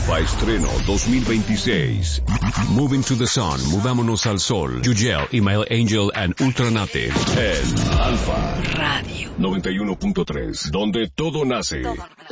Alfa Estreno 2026. Moving to the Sun, Mudámonos al Sol, Yugel, Email Angel and Ultranative. En Alfa Radio 91.3, donde todo nace.